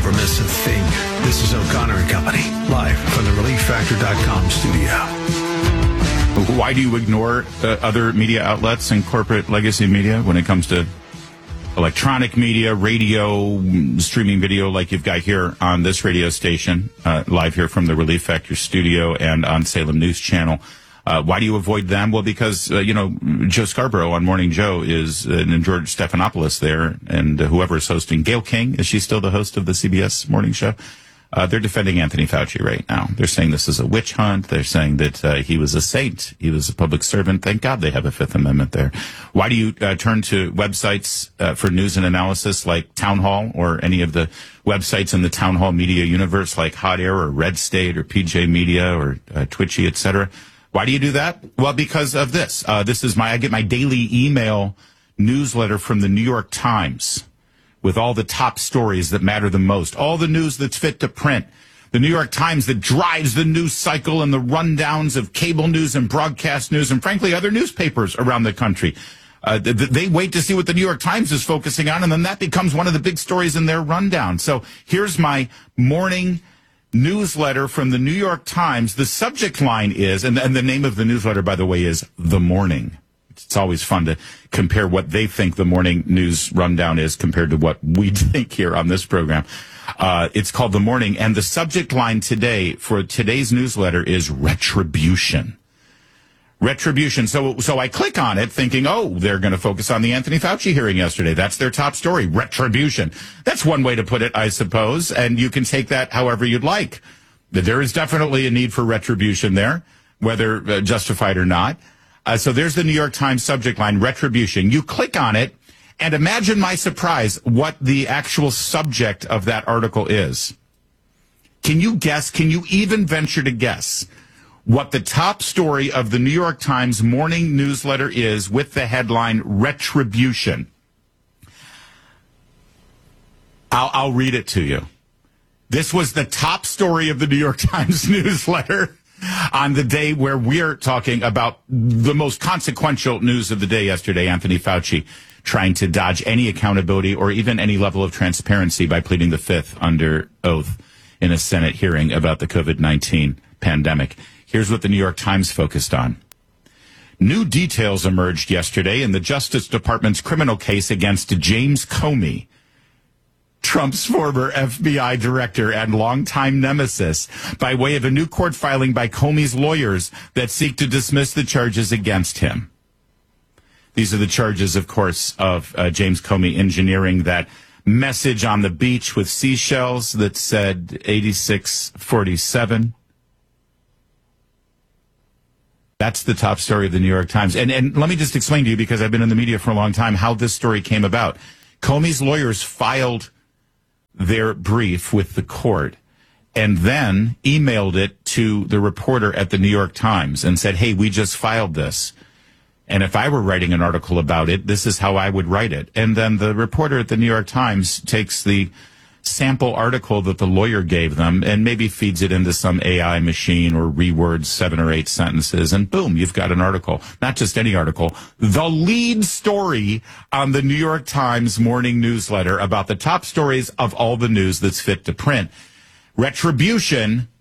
never miss a thing. This is O'Connor and Company, live from the ReliefFactor.com studio. Why do you ignore other media outlets and corporate legacy media when it comes to electronic media, radio, streaming video like you've got here on this radio station, live here from the Relief Factor studio and on Salem News Channel? Why do you avoid them? Well, because, Joe Scarborough on Morning Joe and George Stephanopoulos there, and whoever is hosting, Gayle King, is she still the host of the CBS Morning Show? They're defending Anthony Fauci right now. They're saying this is a witch hunt. They're saying that he was a saint. He was a public servant. Thank God they have a Fifth Amendment there. Why do you turn to websites for news and analysis like Town Hall or any of the websites in the Town Hall media universe like Hot Air or Red State or PJ Media or Twitchy, etc.? Why do you do that? Well, because of this. I get my daily email newsletter from the New York Times with all the top stories that matter the most, all the news that's fit to print. The New York Times that drives the news cycle and the rundowns of cable news and broadcast news and, frankly, other newspapers around the country. They wait to see what the New York Times is focusing on, and then that becomes one of the big stories in their rundown. So here's my morning newsletter from the New York Times. The subject line is, and the name of the newsletter, by the way, is The Morning. It's always fun to compare what they think the morning news rundown is compared to what we think here on this program. It's called The Morning, and the subject line today for today's newsletter is retribution. Retribution. So I click on it thinking, they're going to focus on the Anthony Fauci hearing yesterday. That's their top story, retribution. That's one way to put it, I suppose, and you can take that however you'd like. There is definitely a need for retribution there, whether justified or not. So there's the New York Times subject line, retribution. You click on it, and imagine my surprise what the actual subject of that article is. Can you guess? Can you even venture to guess what the top story of the New York Times morning newsletter is with the headline retribution? I'll read it to you. This was the top story of the New York Times newsletter on the day where we're talking about the most consequential news of the day yesterday, Anthony Fauci trying to dodge any accountability or even any level of transparency by pleading the Fifth under oath in a Senate hearing about the COVID-19 pandemic. Here's what the New York Times focused on. New details emerged yesterday in the Justice Department's criminal case against James Comey, Trump's former FBI director and longtime nemesis, by way of a new court filing by Comey's lawyers that seek to dismiss the charges against him. These are the charges, of course, of James Comey engineering that message on the beach with seashells that said 8647. That's the top story of the New York Times. And let me just explain to you, because I've been in the media for a long time, how this story came about. Comey's lawyers filed their brief with the court and then emailed it to the reporter at the New York Times and said, hey, we just filed this. And if I were writing an article about it, this is how I would write it. And then the reporter at the New York Times takes the sample article that the lawyer gave them and maybe feeds it into some AI machine or rewords 7 or 8 sentences, and boom, you've got an article. Not just any article, the lead story on the New York Times morning newsletter about the top stories of all the news that's fit to print. Retribution